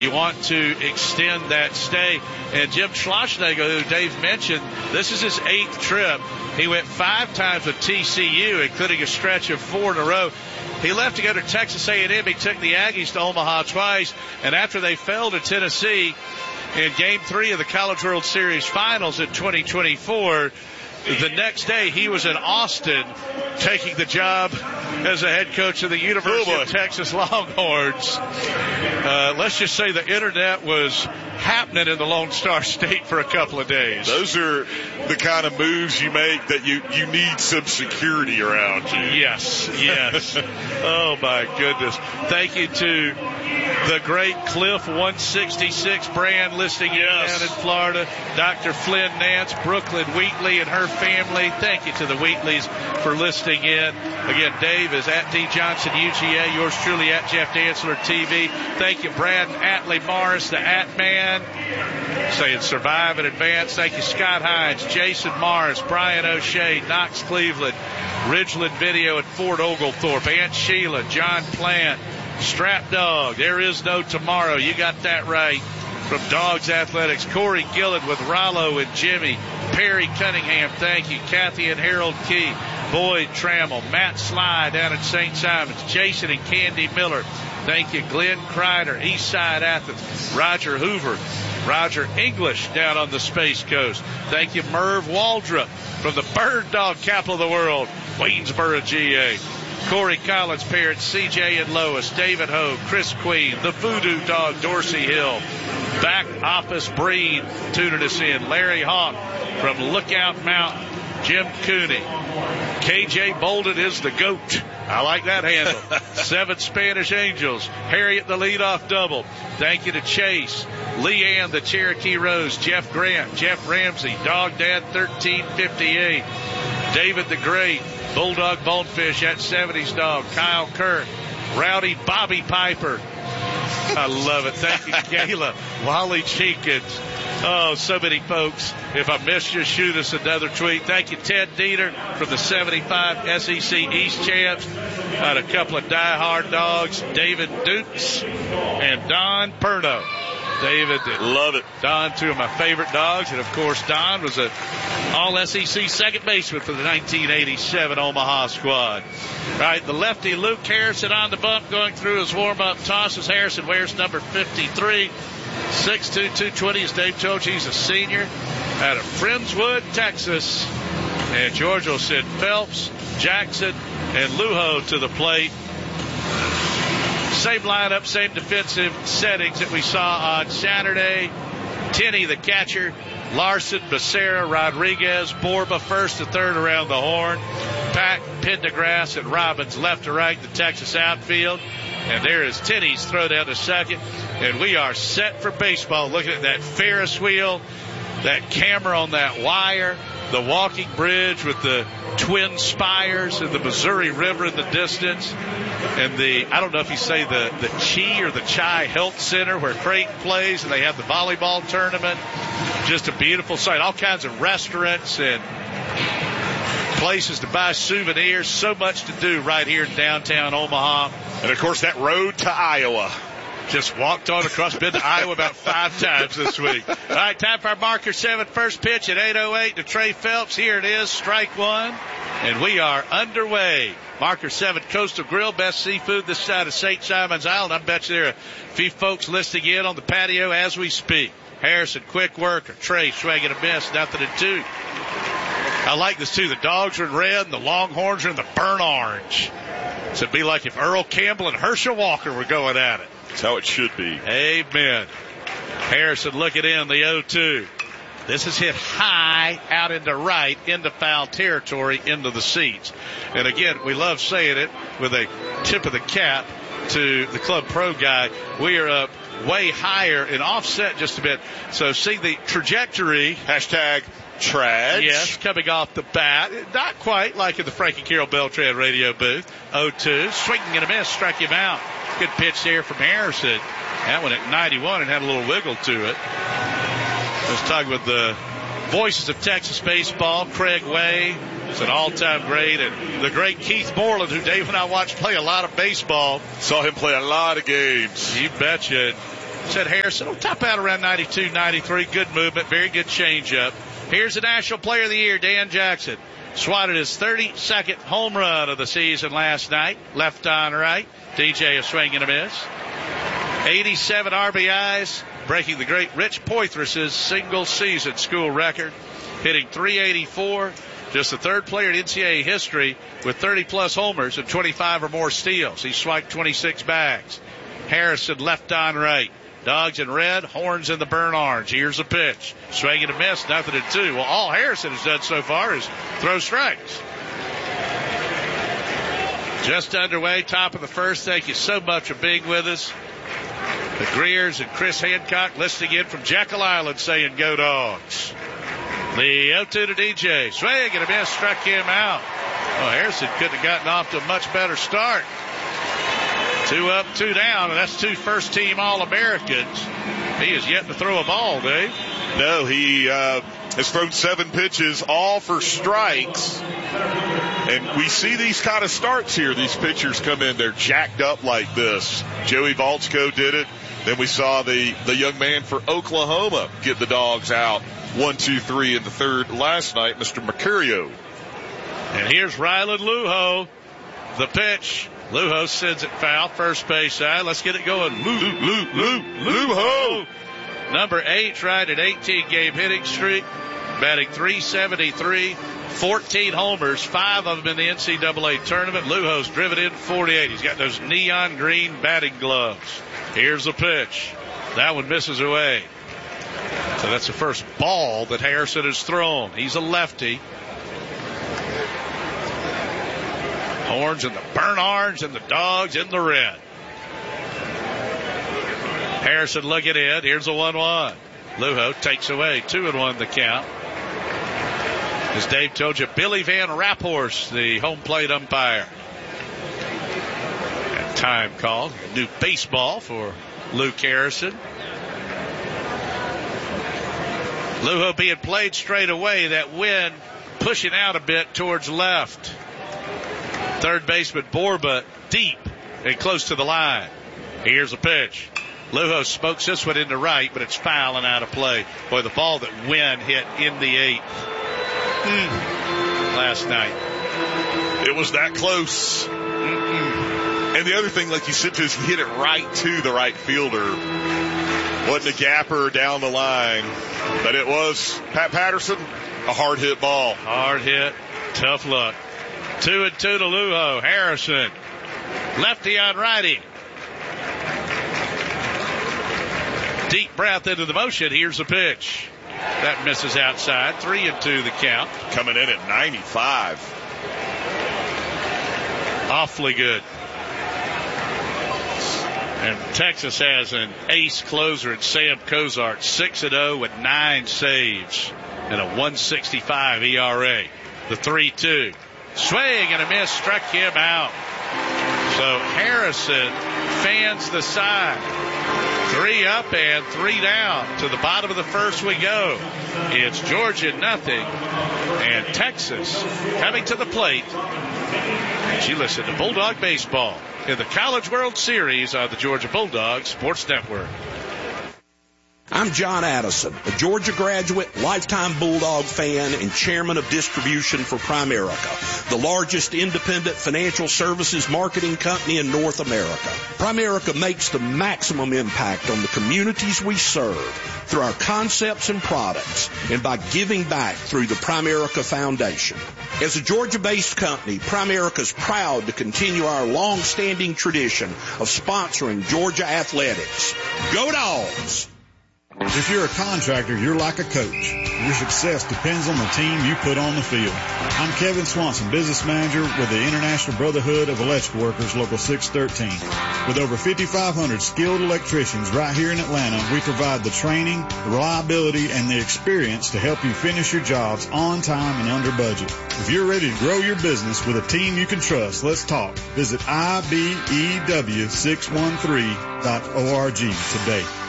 You want to extend that stay. And Jim Schlossnagle, who Dave mentioned, this is his 8th trip. He went 5 times with TCU, including a stretch of 4 in a row. He left to go to Texas A&M. He took the Aggies to Omaha twice. And after they fell to Tennessee in Game 3 of the College World Series Finals in 2024, the next day he was in Austin taking the job as a head coach of the University of Texas Longhorns. Let's just say the internet was happening in the Lone Star State for a couple of days. Those are the kind of moves you make that you need some security around you. Yes. Oh, my goodness. Thank you to the great Cliff 166 brand listing down in Florida. Dr. Flynn Nance, Brooklyn Wheatley and her family. Thank you to the Wheatleys for listing in. Again, Dave is at D. Johnson UGA. Yours truly at Jeff Dantzler TV. Thank you, Brad and Atlee Morris, the At-Man, saying survive in advance. Thank you, Scott Hines, Jason Morris, Brian O'Shea, Knox Cleveland, Ridgeland Video at Fort Oglethorpe, Aunt Sheila, John Plant, Strap Dog, there is no tomorrow. You got that right. From Dogs Athletics, Corey Gillen with Rollo and Jimmy, Perry Cunningham, thank you, Kathy and Harold Key, Boyd Trammell, Matt Sly down at St. Simon's, Jason and Candy Miller, thank you, Glenn Kreider, Eastside Athens, Roger Hoover, Roger English down on the Space Coast, thank you, Merv Waldrop from the Bird Dog capital of the world, Waynesboro, GA. Corey Collins, parents CJ and Lois, David Ho, Chris Queen, the Voodoo Dog, Dorsey Hill, Back Office Breed tuning us in, Larry Hawk from Lookout Mountain, Jim Cooney, KJ Bolden is the GOAT. I like that handle. 7 Spanish Angels, Harriet the leadoff double. Thank you to Chase, Leanne the Cherokee Rose, Jeff Grant, Jeff Ramsey, Dog Dad 1358, David the Great, Bulldog Bonefish at 70s Dog, Kyle Kirk, Rowdy Bobby Piper. I love it. Thank you, Kayla, Wally Jenkins. Oh, so many folks. If I missed you, shoot us another tweet. Thank you, Ted Dieter from the 75 SEC East champs. Got a couple of diehard dogs, David Dukes and Don Perno. David, love it. Don, 2 of my favorite dogs. And, of course, Don was an all-SEC second baseman for the 1987 Omaha squad. All right, the lefty Luke Harrison on the bump going through his warm-up tosses. Harrison wears number 53. 6'2", 220, as Dave told you, he's a senior out of Friendswood, Texas. And Georgia will send Phelps, Jackson, and Lujo to the plate. Same lineup, same defensive settings that we saw on Saturday. Tenney, the catcher. Larson, Becerra, Rodriguez, Borba first to third around the horn. Pack, Pendergrass, and Robbins left to right, the Texas outfield. And there is Tenney's throw down to second. And we are set for baseball. Looking at that Ferris wheel, that camera on that wire, the walking bridge with the twin spires and the Missouri River in the distance, and I don't know if you say the Chi or the Chi Health Center where Creighton plays, and they have the volleyball tournament. Just a beautiful sight. All kinds of restaurants and places to buy souvenirs. So much to do right here in downtown Omaha. And, of course, that road to Iowa. Just walked on across, been to Iowa about 5 times this week. All right, time for our Marker 7 first pitch at 8:08 to Trey Phelps. Here it is, strike 1, and we are underway. Marker 7 Coastal Grill, best seafood this side of St. Simon's Island. I bet you there are a few folks listening in on the patio as we speak. Harrison, quick worker. Trey swinging a miss, nothing in 2. I like this too. The Dogs are in red and the Longhorns are in the burnt orange. So it'd be like if Earl Campbell and Herschel Walker were going at it. That's how it should be. Amen. Harrison looking in the 0-2. This is hit high out into right, into foul territory, into the seats. And again, we love saying it with a tip of the cap to the Club Pro guy. We are up way higher and offset just a bit. So see the trajectory. Hashtag Trad. Yes, coming off the bat. Not quite like in the Frankie Carroll Beltran radio booth. 0-2. Swinging and a miss. Struck him out. Good pitch there from Harrison. That one at 91 and had a little wiggle to it. Let's talk with the voices of Texas baseball. Craig Way is an all-time great. And the great Keith Moreland, who Dave and I watched play a lot of baseball. Saw him play a lot of games. You betcha. said Harrison will top out around 92, 93. Good movement, very good changeup. Here's the National Player of the Year, Dan Jackson. Swatted his 32nd home run of the season last night. Left on right. DJ a swing and a miss. 87 RBIs, breaking the great Rich Poitras' single-season school record. Hitting .384. Just the third player in NCAA history with 30-plus homers and 25 or more steals. He swiped 26 bags. Harrison left on right. Dogs in red, horns in the burnt orange. Here's a pitch. Swing and a miss, nothing in two. Well, all Harrison has done so far is throw strikes. Just underway, top of the first. Thank you so much for being with us. The Greers and Chris Hancock listening in from Jekyll Island saying go Dogs. The 0-2 to DJ. Swing and a miss, struck him out. Well, Harrison couldn't have gotten off to a much better start. 2 up, 2 down, and that's 2 first-team All-Americans. He is yet to throw a ball, Dave. No, he has thrown 7 pitches, all for strikes. And we see these kind of starts here. These pitchers come in, they're jacked up like this. Joey Valchko did it. Then we saw the young man for Oklahoma get the Dogs out 1-2-3 in the third last night, Mr. Mercurio. And here's Ryland Lujo. The pitch. Lujo sends it foul, first base side. Let's get it going. Lujo. Number 8, right at 18-game hitting streak. Batting .373, 14 homers, 5 of them in the NCAA tournament. Lujo's driven in 48. He's got those neon green batting gloves. Here's the pitch. That one misses away. So that's the first ball that Harrison has thrown. He's a lefty. Horns in the burnt orange and the Dogs in the red. Harrison looking in. Here's a 1-1. Lujo takes away 2-1 the count. As Dave told you, Billy Van Raphorst, the home plate umpire. And time called. New baseball for Luke Harrison. Lujo being played straight away. That wind pushing out a bit towards left. Third baseman Borba deep and close to the line. Here's a pitch. Lujo smokes this one into right, but it's foul and out of play. Boy, the ball that Wynn hit in the 8th last night. It was that close. And the other thing, like you said, is he hit it right to the right fielder. Wasn't a gapper down the line, but it was, Pat Patterson, a hard hit ball. Hard hit, tough luck. 2-2 to Lujo. Harrison, lefty on righty. Deep breath into the motion. Here's the pitch. That misses outside. 3-2 the count. Coming in at 95. Awfully good. And Texas has an ace closer in Sam Cozart, 6-0 with 9 saves and a 1.65 ERA. The 3-2. Swing and a miss, struck him out. So Harrison fans the side. 3 up and 3 down. To the bottom of the first we go. It's Georgia nothing and Texas coming to the plate. And you listen to Bulldog Baseball in the College World Series on the Georgia Bulldogs Sports Network. I'm John Addison, a Georgia graduate, lifetime Bulldog fan, and chairman of distribution for Primerica, the largest independent financial services marketing company in North America. Primerica makes the maximum impact on the communities we serve through our concepts and products and by giving back through the Primerica Foundation. As a Georgia-based company, Primerica is proud to continue our long-standing tradition of sponsoring Georgia athletics. Go Dogs! If you're a contractor, you're like a coach. Your success depends on the team you put on the field. I'm Kevin Swanson, business manager with the International Brotherhood of Electrical Workers, Local 613. With over 5,500 skilled electricians right here in Atlanta, we provide the training, the reliability, and the experience to help you finish your jobs on time and under budget. If you're ready to grow your business with a team you can trust, let's talk. Visit IBEW613.org today.